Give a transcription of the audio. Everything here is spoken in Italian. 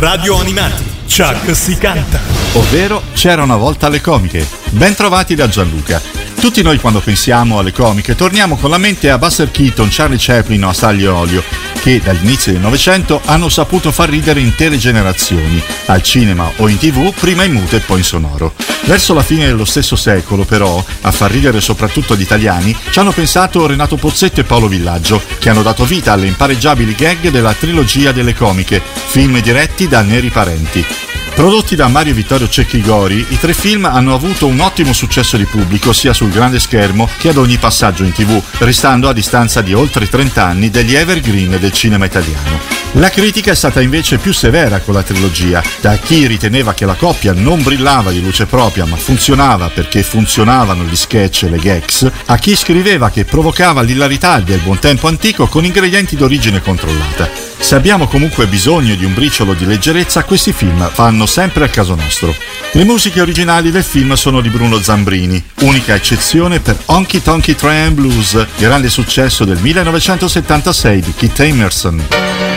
Radio Animati, Chuck si canta. Ovvero C'era una volta alle comiche. Ben trovati da Gianluca. Tutti noi quando pensiamo alle comiche torniamo con la mente a Buster Keaton, Charlie Chaplin o a Stanley Olio, che dall'inizio del Novecento hanno saputo far ridere intere generazioni, al cinema o in TV, prima in muto e poi in sonoro. Verso la fine dello stesso secolo, però, a far ridere soprattutto gli italiani, ci hanno pensato Renato Pozzetto e Paolo Villaggio, che hanno dato vita alle impareggiabili gag della trilogia delle comiche, film diretti da Neri Parenti. Prodotti da Mario Vittorio Cecchigori, i tre film hanno avuto un ottimo successo di pubblico sia sul grande schermo che ad ogni passaggio in TV, restando a distanza di oltre 30 anni degli evergreen del cinema italiano. La critica è stata invece più severa con la trilogia, da chi riteneva che la coppia non brillava di luce propria ma funzionava perché funzionavano gli sketch e le gags, a chi scriveva che provocava l'ilarità del buon tempo antico con ingredienti d'origine controllata. Se abbiamo comunque bisogno di un briciolo di leggerezza, questi film fanno sempre al caso nostro. Le musiche originali del film sono di Bruno Zambrini, unica eccezione per Honky Tonky Train Blues, grande successo del 1976 di Keith Emerson.